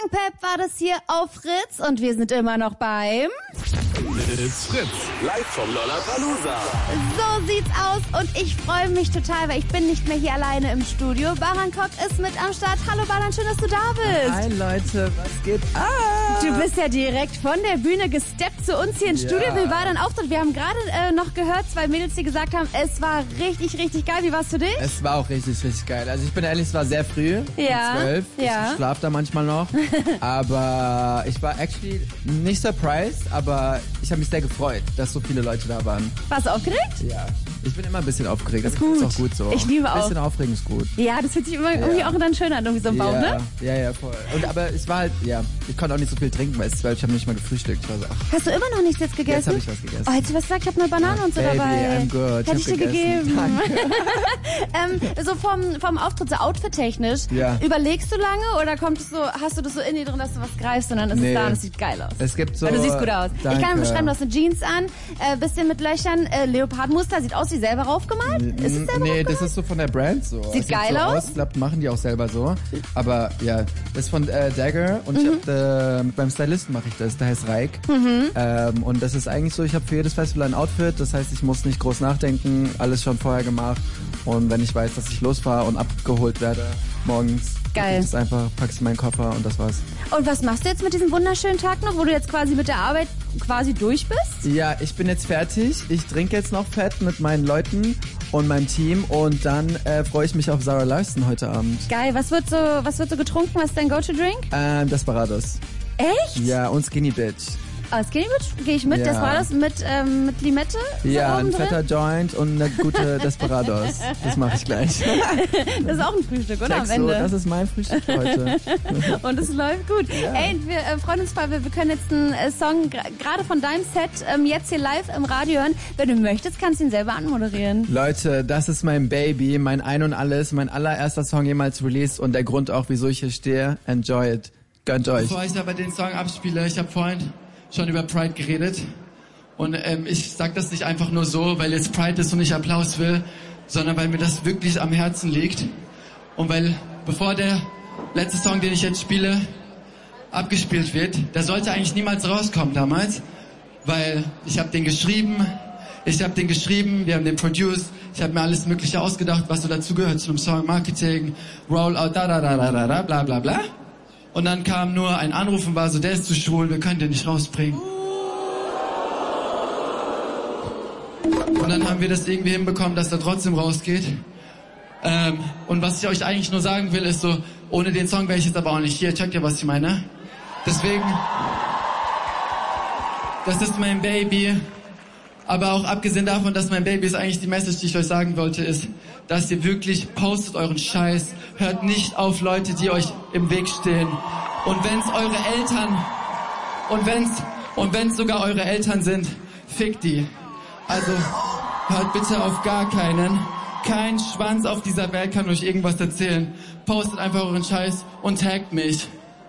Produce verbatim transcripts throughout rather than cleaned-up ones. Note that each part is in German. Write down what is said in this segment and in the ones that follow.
Pep war das hier auf Fritz und wir sind immer noch beim... It's Fritz, live vom Lollapalooza. So sieht's aus und ich freue mich total, weil ich bin nicht mehr hier alleine im Studio. Baran Kok ist mit am Start. Hallo Baran, schön, dass du da bist. Hi Leute, was geht ab? Du bist ja direkt von der Bühne gesteppt zu uns hier ins Ja. Studio. Wie war dein Auftritt? Wir haben gerade äh, noch gehört, zwei Mädels, die gesagt haben, es war richtig, richtig geil. Wie war's für dich? Es war auch richtig, richtig geil. Also ich bin ehrlich, es war sehr früh, Ja, um zwölf. ja. Ich schlaf da manchmal noch. Aber ich war actually nicht surprised, aber ich habe mich sehr gefreut, dass so viele Leute da waren. Warst du aufgeregt? Ja, ich bin immer ein bisschen aufgeregt. Ist aber gut. Ist auch gut so. Ich liebe Ein auch. bisschen Aufregung ist gut. Ja, das fühlt sich immer irgendwie auch dann schön an, irgendwie so im Bauch, ja, ne? Ja, ja, voll. Und, aber es war halt, ja, ich konnte auch nicht so viel trinken, weil es zwölf, ich habe nicht mal gefrühstückt. Ich war so, ach, Hast du immer noch nichts jetzt gegessen? jetzt habe ich was gegessen. Oh, hättest du was gesagt? Ich habe eine Banane und so Baby, dabei. I'm good. Hätte ich, hab dir gegessen. gegeben. Danke. ähm, so vom, vom Auftritt, so outfit-technisch, Ja. überlegst du lange oder kommt es so, hast du das so in dir drin, dass du was greifst und dann ist Nee. es da und es sieht geil aus? Es gibt so... Weil du siehst gut aus. Danke. Ich kann beschreiben, du hast eine Jeans an, äh, bisschen mit Löchern, äh, Leopardmuster, sieht aus wie selber raufgemalt. Ist es selber Nee, raufgemalt? das ist so von der Brand so. Sieht Es geil so aus. Ich glaube, machen die auch selber so. Aber ja, das ist von äh, Dagger und Mhm. ich hab, äh, beim Stylisten mache ich das, der heißt Reik. Mhm. Ähm, und das ist eigentlich so, ich habe für jedes Festival ein Outfit, das heißt, ich muss nicht groß nachdenken, alles schon vorher gemacht. Und wenn ich weiß, dass ich losfahre und abgeholt werde morgens, Geil. ist einfach, packst du meinen Koffer und das war's. Und was machst du jetzt mit diesem wunderschönen Tag noch, wo du jetzt quasi mit der Arbeit quasi durch bist? Ja, ich bin jetzt fertig. Ich trinke jetzt noch fett mit meinen Leuten und meinem Team und dann äh, freue ich mich auf Zara Larsson heute Abend. Geil, was wird so, was wird so getrunken? Was ist dein Go-To-Drink? Ähm, Desperados. Echt? Ja, und Skinny Bitch. Ah, Skinny Bitch gehe ich mit. Ja. Das war das mit, ähm, mit Limette? Ja, so ein oben drin? fetter Joint und eine gute Desperados. Das mache ich gleich. Das ist auch ein Frühstück, oder? Am Check so, Ende. das ist mein Frühstück heute. Und es läuft gut. Ja. Ey, wir äh, freuen uns voll. Wir, wir können jetzt einen äh, Song gra- gerade von deinem Set ähm, jetzt hier live im Radio hören. Wenn du möchtest, kannst du ihn selber anmoderieren. Leute, das ist mein Baby, mein Ein und Alles, mein allererster Song jemals released und der Grund auch, wieso ich hier stehe. Enjoy it. Gönnt euch. Bevor ich aber den Song abspiele, ich habe vorhin schon über Pride geredet und ähm, ich sag das nicht einfach nur so, weil jetzt Pride ist und ich Applaus will, sondern weil mir das wirklich am Herzen liegt und weil bevor der letzte Song, den ich jetzt spiele, abgespielt wird, der sollte eigentlich niemals rauskommen damals, weil ich habe den geschrieben, ich habe den geschrieben, wir haben den produced, ich habe mir alles Mögliche ausgedacht, was so dazugehört zu einem Song, Marketing, Rollout, da da da da da da, bla bla bla. Und dann kam nur ein Anruf und war so, der ist zu schwul, wir können den nicht rausbringen. Und dann haben wir das irgendwie hinbekommen, dass er trotzdem rausgeht. Ähm, und was ich euch eigentlich nur sagen will, ist so, ohne den Song wäre ich jetzt aber auch nicht hier. Checkt ihr, was ich meine? Deswegen, das ist mein Baby. Aber auch abgesehen davon, dass mein Baby ist, eigentlich die Message, die ich euch sagen wollte, ist, dass ihr wirklich postet euren Scheiß. Hört nicht auf Leute, die euch im Weg stehen. Und wenn's eure Eltern, und wenn's, und wenn's sogar eure Eltern sind, fickt die. Also, hört bitte auf gar keinen. Kein Schwanz auf dieser Welt kann euch irgendwas erzählen. Postet einfach euren Scheiß und taggt mich.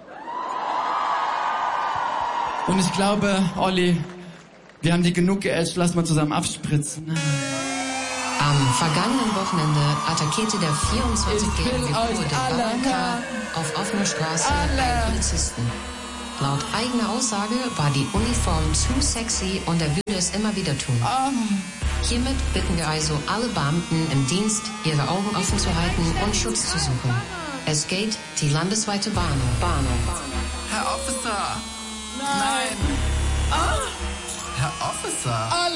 Und ich glaube, Olli, wir haben die genug geätscht, lass mal zusammen abspritzen. Am vergangenen Wochenende attackierte der vierundzwanzigjährige Kurde Baran K. auf offener Straße einen Polizisten. Laut eigener Aussage war die Uniform zu sexy und er würde es immer wieder tun. Hiermit bitten wir also alle Beamten im Dienst, ihre Augen offen zu halten und Schutz zu suchen. Es geht die landesweite Warnung. Warnung. Herr Officer! Nein! Herr Officer!